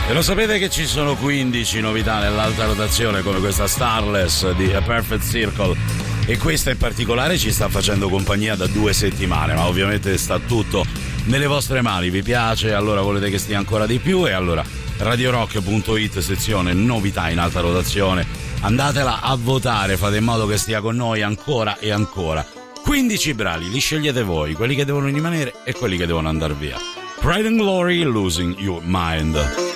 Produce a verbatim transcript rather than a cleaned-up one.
E lo sapete che ci sono quindici novità nell'alta rotazione, come questa Starless di A Perfect Circle, e questa in particolare ci sta facendo compagnia da due settimane, ma ovviamente sta tutto nelle vostre mani. Vi piace? Allora volete che stia ancora di più? E allora radiorock punto it, sezione novità in alta rotazione, andatela a votare, fate in modo che stia con noi ancora e ancora. quindici brani, li scegliete voi, quelli che devono rimanere e quelli che devono andare via. Pride and Glory, Losing Your Mind.